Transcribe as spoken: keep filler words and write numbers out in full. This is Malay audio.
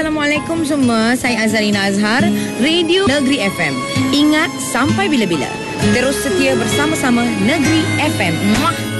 Assalamualaikum semua. Saya Azharina Azhar, Radio Negeri F M. Ingat sampai bila-bila. Terus setia bersama-sama Negeri F M. Muah.